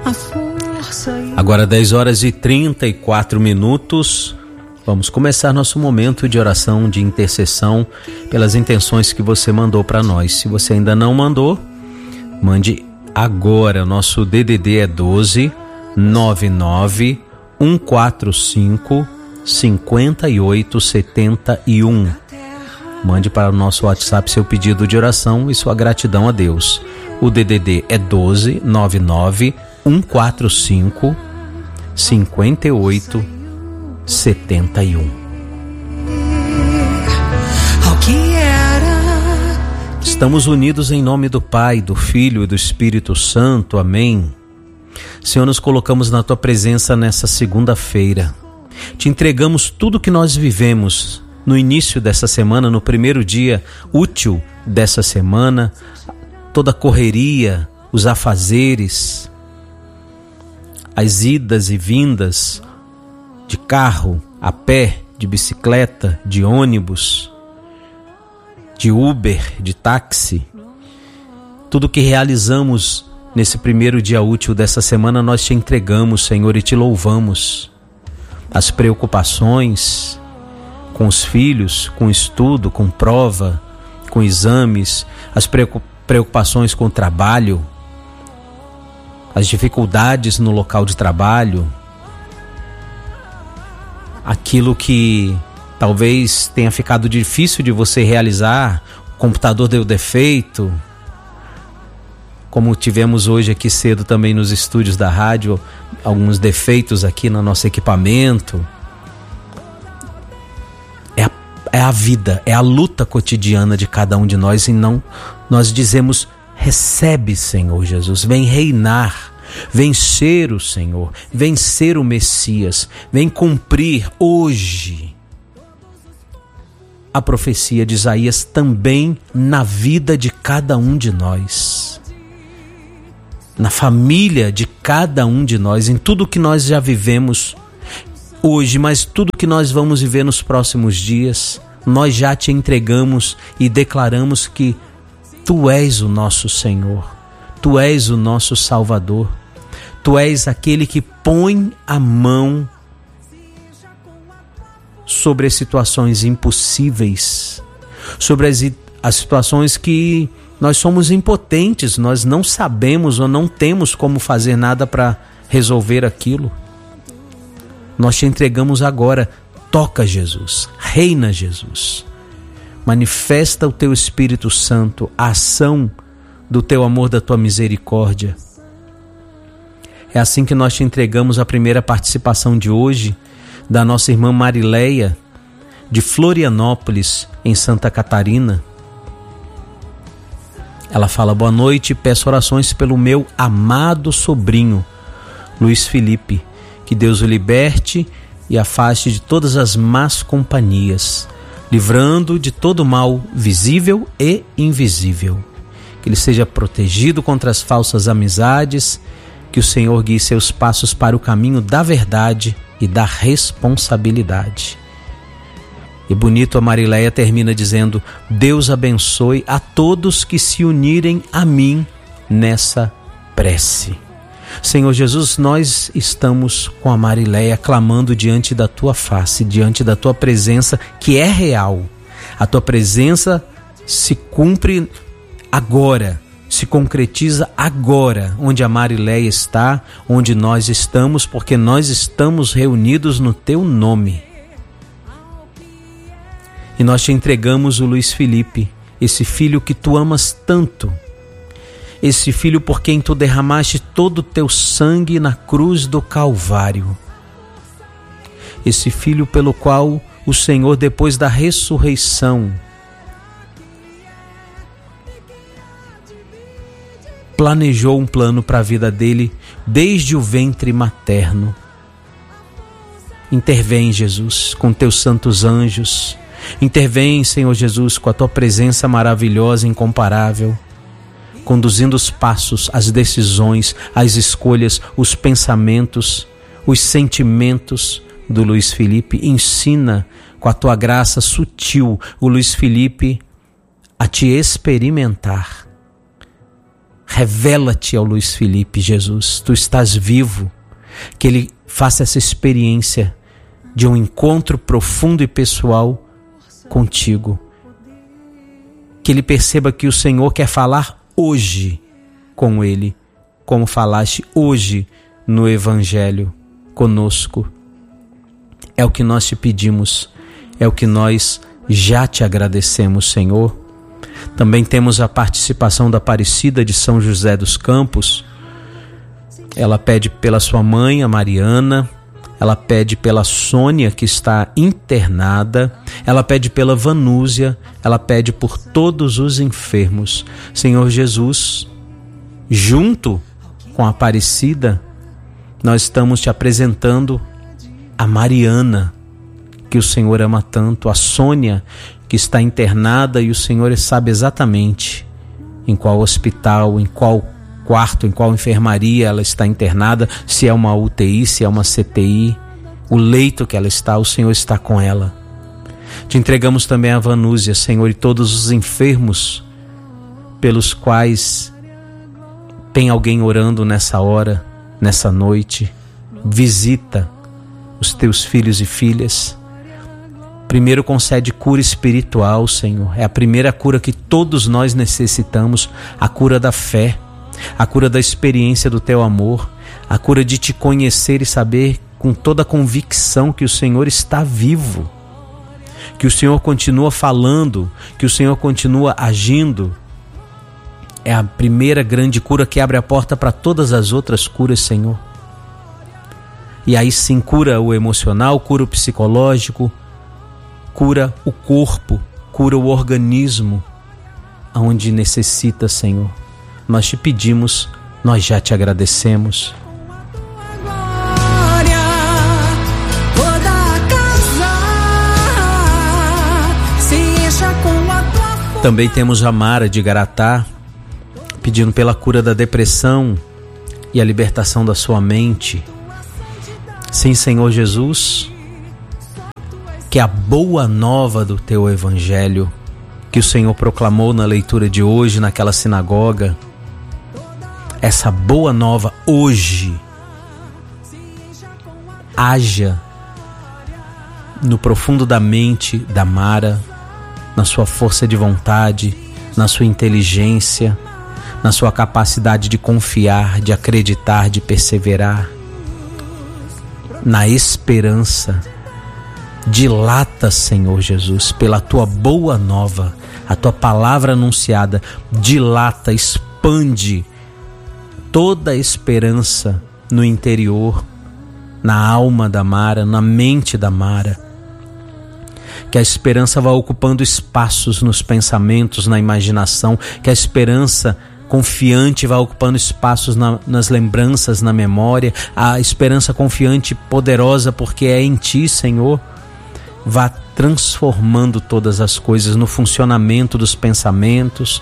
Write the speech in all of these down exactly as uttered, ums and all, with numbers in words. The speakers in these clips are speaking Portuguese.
Agora dez horas e trinta e quatro minutos. Vamos começar nosso momento de oração, de intercessão pelas intenções que você mandou para nós. Se você ainda não mandou, mande agora. O nosso D D D é doze, nove nove, um quatro cinco, cinco oito sete um. Mande para o nosso WhatsApp seu pedido de oração e sua gratidão a Deus. O D D D é doze, nove nove, um quatro cinco, cinco oito sete um. Estamos unidos em nome do Pai, do Filho e do Espírito Santo. Amém. Senhor, nos colocamos na Tua presença nessa segunda-feira. Te entregamos tudo que nós vivemos no início dessa semana, no primeiro dia útil dessa semana, toda a correria, os afazeres, as idas e vindas de carro, a pé, de bicicleta, de ônibus, de Uber, de táxi. Tudo que realizamos nesse primeiro dia útil dessa semana, nós te entregamos, Senhor, e te louvamos. As preocupações com os filhos, com estudo, com prova, com exames, as preocupações com o trabalho, as dificuldades no local de trabalho, aquilo que talvez tenha ficado difícil de você realizar, o computador deu defeito, como tivemos hoje aqui cedo também nos estúdios da rádio, alguns defeitos aqui no nosso equipamento. É a, é a vida, é a luta cotidiana de cada um de nós, e não nós dizemos: recebe, Senhor Jesus, vem reinar, vem ser o Senhor, vem ser o Messias, vem cumprir hoje a profecia de Isaías também na vida de cada um de nós, na família de cada um de nós, em tudo que nós já vivemos hoje, mas tudo que nós vamos viver nos próximos dias. Nós já te entregamos e declaramos que Tu és o nosso Senhor, Tu és o nosso Salvador, Tu és aquele que põe a mão sobre as situações impossíveis, sobre as, as situações que nós somos impotentes, nós não sabemos ou não temos como fazer nada para resolver aquilo. Nós te entregamos agora. Toca, Jesus, reina, Jesus, manifesta o Teu Espírito Santo, a ação do Teu amor, da Tua misericórdia. É assim que nós te entregamos a primeira participação de hoje da nossa irmã Marileia, de Florianópolis, em Santa Catarina. Ela fala: boa noite, peço orações pelo meu amado sobrinho, Luiz Felipe, que Deus o liberte e afaste de todas as más companhias, livrando de todo mal visível e invisível. Que ele seja protegido contra as falsas amizades, que o Senhor guie seus passos para o caminho da verdade e da responsabilidade. E bonito, a Marileia termina dizendo: Deus abençoe a todos que se unirem a mim nessa prece. Senhor Jesus, nós estamos com a Marileia clamando diante da Tua face, diante da Tua presença, que é real. A Tua presença se cumpre agora, se concretiza agora, onde a Marileia está, onde nós estamos, porque nós estamos reunidos no Teu nome. E nós te entregamos o Luiz Felipe, esse filho que Tu amas tanto, esse filho por quem Tu derramaste todo o Teu sangue na cruz do Calvário, esse filho pelo qual o Senhor, depois da ressurreição, planejou um plano para a vida dele desde o ventre materno. Intervém, Jesus, com Teus santos anjos. Intervém, Senhor Jesus, com a Tua presença maravilhosa e incomparável, conduzindo os passos, as decisões, as escolhas, os pensamentos, os sentimentos do Luiz Felipe. Ensina com a Tua graça sutil o Luiz Felipe a Te experimentar. Revela-te ao Luiz Felipe, Jesus. Tu estás vivo. Que ele faça essa experiência de um encontro profundo e pessoal contigo. Que ele perceba que o Senhor quer falar hoje com ele, como falaste hoje no Evangelho conosco. É o que nós te pedimos, é o que nós já te agradecemos, Senhor. Também temos a participação da Aparecida de São José dos Campos. Ela pede pela sua mãe, a Mariana. Ela pede pela Sônia, que está internada. Ela pede pela Vanúzia. Ela pede por todos os enfermos. Senhor Jesus, junto com a Aparecida, nós estamos te apresentando a Mariana, que o Senhor ama tanto, a Sônia, que está internada, e o Senhor sabe exatamente em qual hospital, em qual quarto, em qual enfermaria ela está internada, se é uma U T I, se é uma C T I, o leito que ela está, o Senhor está com ela. Te entregamos também a Vanúzia, Senhor, e todos os enfermos pelos quais tem alguém orando nessa hora, nessa noite. Visita os teus filhos e filhas. Primeiro concede cura espiritual, Senhor. É a primeira cura que todos nós necessitamos, a cura da fé, a cura da experiência do teu amor, a cura de te conhecer e saber com toda a convicção que o Senhor está vivo, que o Senhor continua falando, que o Senhor continua agindo. É a primeira grande cura que abre a porta para todas as outras curas, Senhor. E aí sim, cura o emocional, cura o psicológico, cura o corpo, cura o organismo, aonde necessita, Senhor. Nós te pedimos, nós já te agradecemos. Também temos a Mara de Garatá, pedindo pela cura da depressão e a libertação da sua mente. Sim, Senhor Jesus, que a boa nova do teu Evangelho, que o Senhor proclamou na leitura de hoje naquela sinagoga, essa boa nova hoje haja no profundo da mente da Mara, na sua força de vontade, na sua inteligência, na sua capacidade de confiar, de acreditar, de perseverar, na esperança. Dilata, Senhor Jesus, pela tua boa nova, a tua palavra anunciada, dilata, expande toda a esperança no interior, na alma da Mara, na mente da Mara. Que a esperança vá ocupando espaços nos pensamentos, na imaginação, que a esperança confiante vá ocupando espaços na, nas lembranças, na memória, a esperança confiante, poderosa, porque é em ti, Senhor, vá transformando todas as coisas no funcionamento dos pensamentos,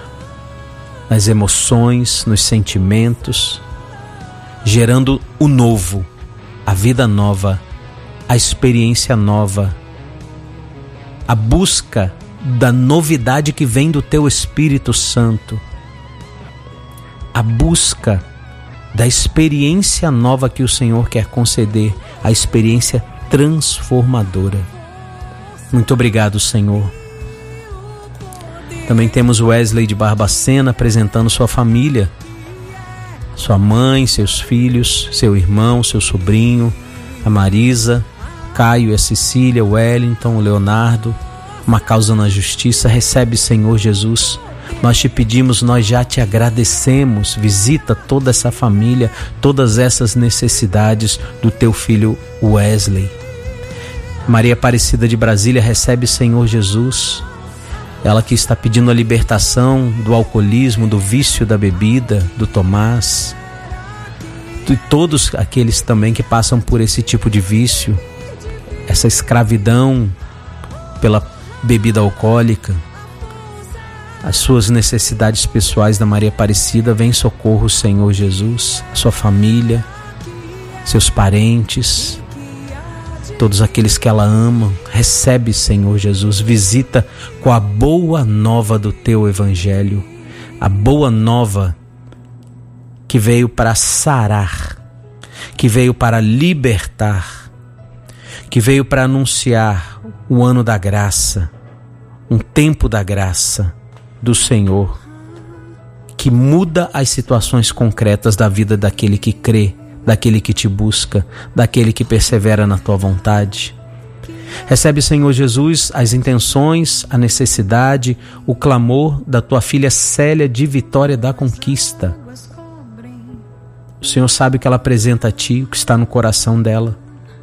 nas emoções, nos sentimentos, gerando o novo, a vida nova, a experiência nova, a busca da novidade que vem do teu Espírito Santo, a busca da experiência nova que o Senhor quer conceder, a experiência transformadora. Muito obrigado, Senhor. Também temos o Wesley de Barbacena apresentando sua família, sua mãe, seus filhos, seu irmão, seu sobrinho, a Marisa, Caio e a Cecília, o Wellington, o Leonardo, uma causa na justiça. Recebe, Senhor Jesus. Nós te pedimos, nós já te agradecemos. Visita toda essa família, todas essas necessidades do teu filho Wesley. Maria Aparecida de Brasília, recebe, Senhor Jesus. Ela que está pedindo a libertação do alcoolismo, do vício da bebida, do Tomás, e todos aqueles também que passam por esse tipo de vício, essa escravidão pela bebida alcoólica. As suas necessidades pessoais da Maria Aparecida, vem socorro, Senhor Jesus, sua família, seus parentes, todos aqueles que ela ama. Recebe, Senhor Jesus, visita com a boa nova do teu Evangelho, a boa nova que veio para sarar, que veio para libertar, que veio para anunciar o ano da graça, um tempo da graça do Senhor, que muda as situações concretas da vida daquele que crê, daquele que te busca, daquele que persevera na tua vontade. Recebe, Senhor Jesus, as intenções, a necessidade, o clamor da tua filha Célia de Vitória da Conquista. O Senhor sabe o que ela apresenta a ti, o que está no coração dela,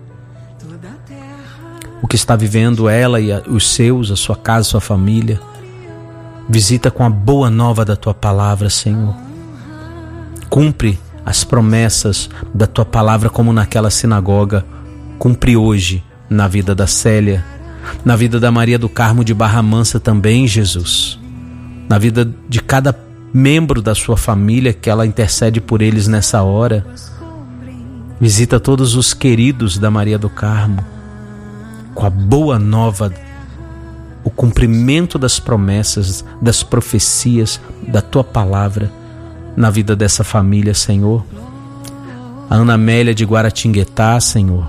o que está vivendo ela e os seus, a sua casa, a sua família. Visita com a boa nova da tua palavra, Senhor. Cumpre as promessas da tua palavra como naquela sinagoga. Cumpre hoje na vida da Célia, na vida da Maria do Carmo de Barra Mansa também, Jesus. Na vida de cada membro da sua família que ela intercede por eles nessa hora. Visita todos os queridos da Maria do Carmo com a boa nova, o cumprimento das promessas, das profecias, da tua palavra na vida dessa família, Senhor. A Ana Amélia de Guaratinguetá, Senhor,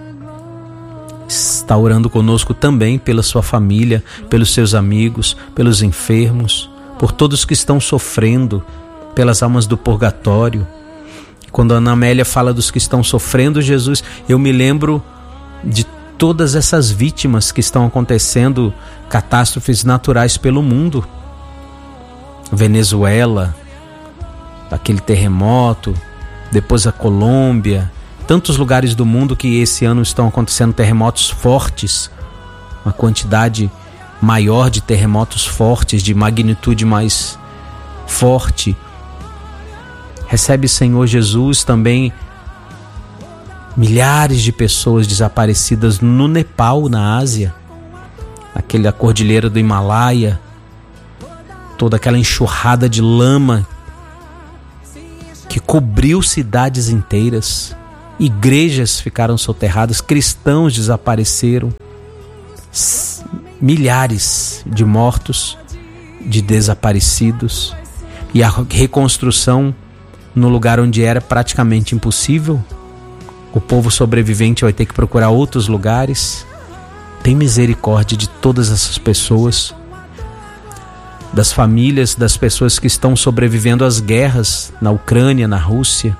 está orando conosco também pela sua família, pelos seus amigos, pelos enfermos, por todos que estão sofrendo, pelas almas do purgatório. Quando a Ana Amélia fala dos que estão sofrendo, Jesus, eu me lembro de todas essas vítimas que estão acontecendo, catástrofes naturais pelo mundo. Venezuela, aquele terremoto, depois a Colômbia, tantos lugares do mundo que esse ano estão acontecendo terremotos fortes, uma quantidade maior de terremotos fortes, de magnitude mais forte. Recebe, Senhor Jesus, também milhares de pessoas desaparecidas no Nepal, na Ásia, aquela cordilheira do Himalaia, toda aquela enxurrada de lama que cobriu cidades inteiras, igrejas ficaram soterradas, cristãos desapareceram, milhares de mortos, de desaparecidos, e a reconstrução no lugar onde era praticamente impossível. O povo sobrevivente vai ter que procurar outros lugares. Tem misericórdia de todas essas pessoas, das famílias, das pessoas que estão sobrevivendo às guerras na Ucrânia, na Rússia,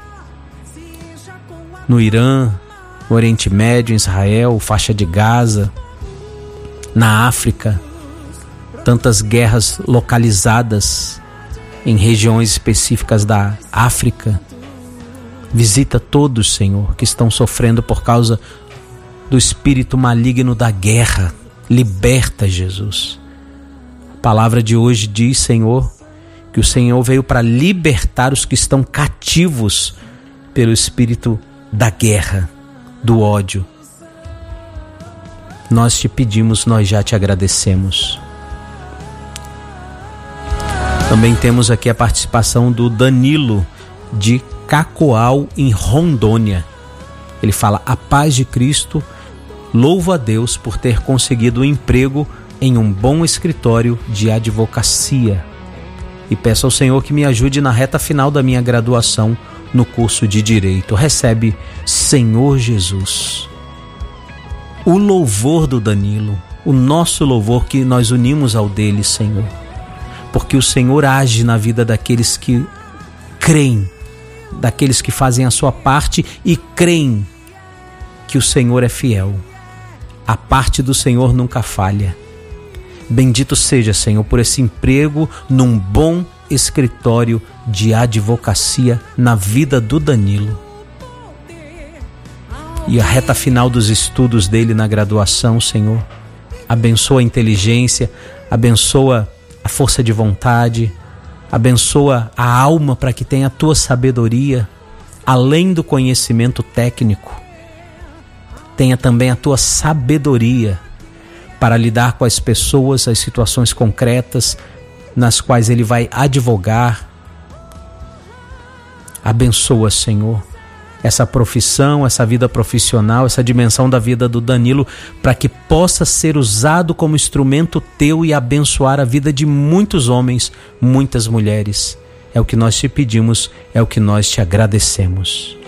no Irã, no Oriente Médio, em Israel, faixa de Gaza, na África. Tantas guerras localizadas em regiões específicas da África. Visita todos, Senhor, que estão sofrendo por causa do espírito maligno da guerra. Liberta, Jesus. A palavra de hoje diz, Senhor, que o Senhor veio para libertar os que estão cativos pelo espírito da guerra, do ódio. Nós te pedimos, nós já te agradecemos. Também temos aqui a participação do Danilo de Cacoal, em Rondônia. Ele fala: a paz de Cristo, louvo a Deus por ter conseguido um emprego em um bom escritório de advocacia e peço ao Senhor que me ajude na reta final da minha graduação no curso de Direito. Recebe, Senhor Jesus, o louvor do Danilo, o nosso louvor que nós unimos ao dele, Senhor, porque o Senhor age na vida daqueles que creem, daqueles que fazem a sua parte e creem que o Senhor é fiel. A parte do Senhor nunca falha. Bendito seja, Senhor, por esse emprego num bom escritório de advocacia na vida do Danilo. E a reta final dos estudos dele na graduação, Senhor, abençoa a inteligência, abençoa a força de vontade, abençoa a alma para que tenha a tua sabedoria, além do conhecimento técnico. Tenha também a tua sabedoria para lidar com as pessoas, as situações concretas nas quais ele vai advogar. Abençoa, Senhor, essa profissão, essa vida profissional, essa dimensão da vida do Danilo, para que possa ser usado como instrumento teu e abençoar a vida de muitos homens, muitas mulheres É o que nós te pedimos, é o que nós te agradecemos.